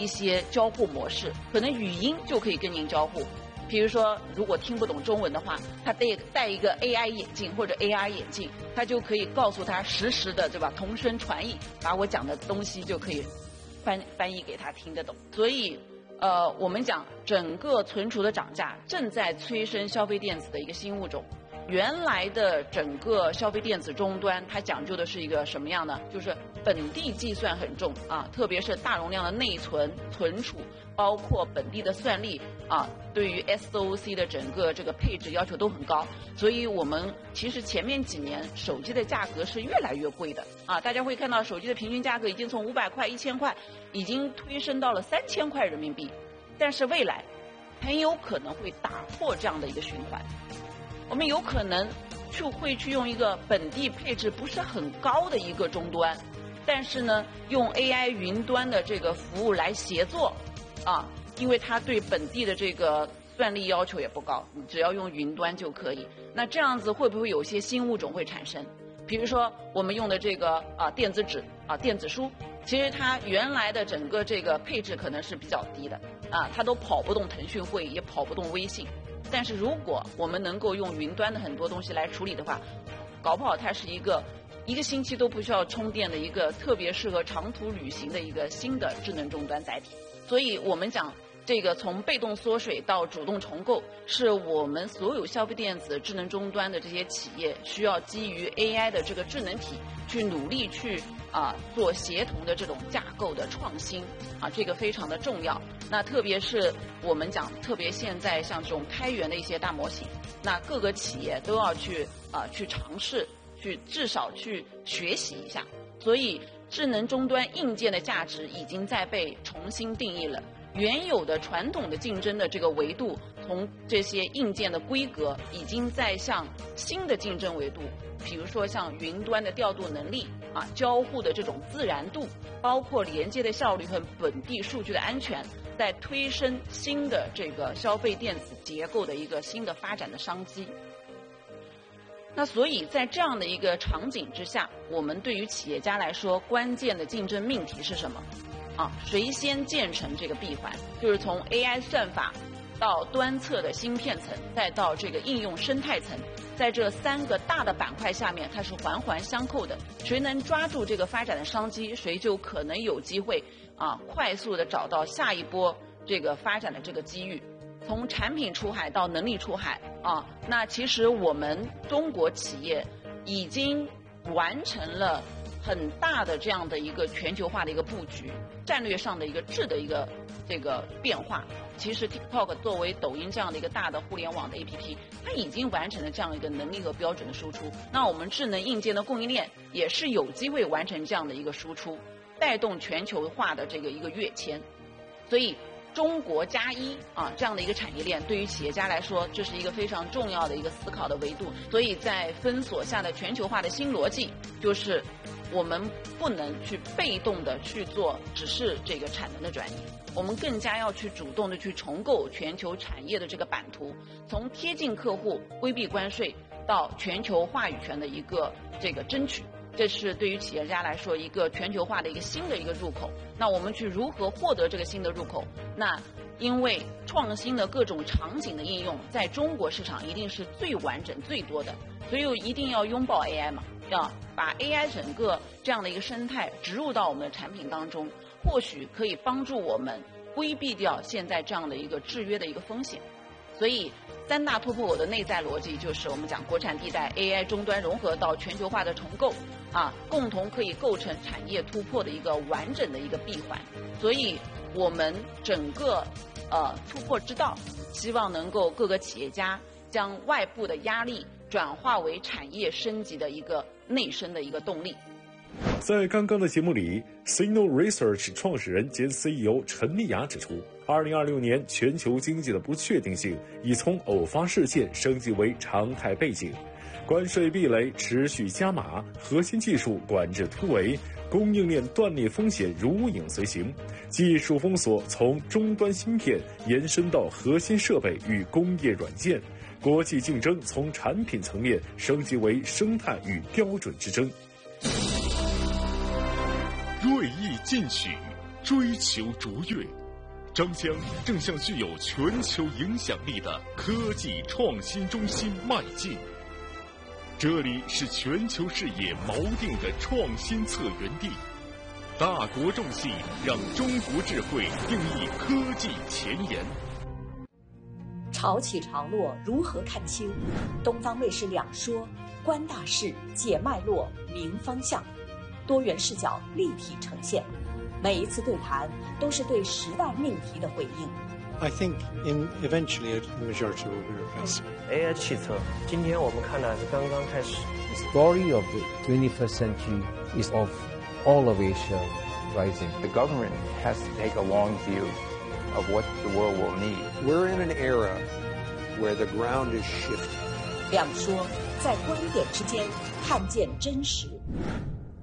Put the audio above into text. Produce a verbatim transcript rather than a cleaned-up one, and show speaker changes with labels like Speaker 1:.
Speaker 1: 一些交互模式，可能语音就可以跟您交互。比如说，如果听不懂中文的话，他戴戴一个 A I 眼镜或者 A R 眼镜，他就可以告诉他实时的，对吧？同声传译，把我讲的东西就可以翻翻译给他听得懂。所以，呃，我们讲整个存储的涨价正在催生消费电子的一个新物种。原来的整个消费电子终端，它讲究的是一个什么样呢？就是本地计算很重啊，特别是大容量的内存存储，包括本地的算力啊，对于 S O C 的整个这个配置要求都很高。所以我们其实前面几年手机的价格是越来越贵的啊，大家会看到手机的平均价格已经从五百块、一千块，已经推升到了三千块人民币。但是未来很有可能会打破这样的一个循环。我们有可能去会去用一个本地配置不是很高的一个终端，但是呢，用 A I 云端的这个服务来协作，啊，因为它对本地的这个算力要求也不高，你只要用云端就可以。那这样子会不会有些新物种会产生？比如说我们用的这个啊电子纸啊电子书，其实它原来的整个这个配置可能是比较低的啊，它都跑不动腾讯会议，也跑不动微信。但是如果我们能够用云端的很多东西来处理的话，搞不好它是一个一个星期都不需要充电的一个特别适合长途旅行的一个新的智能终端载体。所以我们讲这个从被动缩水到主动重构，是我们所有消费电子智能终端的这些企业需要基于 A I 的这个智能体去努力去啊做协同的这种架构的创新啊，这个非常的重要。那特别是我们讲，特别现在像这种开源的一些大模型，那各个企业都要去啊去尝试，去至少去学习一下。所以智能终端硬件的价值已经在被重新定义了。原有的传统的竞争的这个维度，从这些硬件的规格，已经在向新的竞争维度，比如说像云端的调度能力啊，交互的这种自然度，包括连接的效率和本地数据的安全，在推升新的这个消费电子结构的一个新的发展的商机。那所以在这样的一个场景之下，我们对于企业家来说，关键的竞争命题是什么？啊，谁先建成这个闭环？就是从 A I 算法到端侧的芯片层，再到这个应用生态层，在这三个大的板块下面，它是环环相扣的。谁能抓住这个发展的商机，谁就可能有机会啊，快速的找到下一波这个发展的这个机遇。从产品出海到能力出海啊，那其实我们中国企业已经完成了很大的这样的一个全球化的一个布局，战略上的一个质的一个这个变化。其实 TikTok 作为抖音这样的一个大的互联网的 A P P， 它已经完成了这样一个能力和标准的输出。那我们智能硬件的供应链也是有机会完成这样的一个输出，带动全球化的这个一个跃迁。所以中国加一啊，这样的一个产业链，对于企业家来说，这是一个非常重要的一个思考的维度。所以在分锁下的全球化的新逻辑，就是我们不能去被动的去做只是这个产能的转移，我们更加要去主动的去重构全球产业的这个版图，从贴近客户、规避关税到全球话语权的一个这个争取。这是对于企业家来说一个全球化的一个新的一个入口。那我们去如何获得这个新的入口？那因为创新的各种场景的应用，在中国市场一定是最完整最多的，所以一定要拥抱 A I 嘛，要把 A I 整个这样的一个生态植入到我们的产品当中，或许可以帮助我们规避掉现在这样的一个制约的一个风险。所以三大突破口的内在逻辑就是我们讲国产地带 A I 终端融合到全球化的重构啊，共同可以构成产业突破的一个完整的一个闭环。所以我们整个呃突破之道，希望能够各个企业家将外部的压力转化为产业升级的一个内生的一个动力。
Speaker 2: 在刚刚的节目里 Signal Research 创始人兼 C E O 陈丽雅指出，二零二六年全球经济的不确定性已从偶发事件升级为常态背景，关税壁垒持续加码，核心技术管制突围，供应链断裂风险如影随形，技术封锁从终端芯片延伸到核心设备与工业软件，国际竞争从产品层面升级为生态与标准之争。
Speaker 3: 锐意进取，
Speaker 2: 追求卓越，张江正向具有全球影响力的科技创新中心迈进。这里是全球视野锚定的创新策源地，大国重器让中国智慧定义科技前沿。
Speaker 3: 潮起潮落如何看清？东方卫视两说，观大势，解脉络，明方向，多元视角立体呈现。每一次对谈都是对时代命题的回应。
Speaker 4: I think in eventually the majority will be replaced.
Speaker 5: A I 汽车，今天我们看的是刚刚开始。
Speaker 6: The story of the twenty-first century is of all of Asia rising.
Speaker 7: The government has to take a long view of what the world will need.
Speaker 8: We're in an era where the ground is shifting.
Speaker 3: 两说，在观点之间看见真实。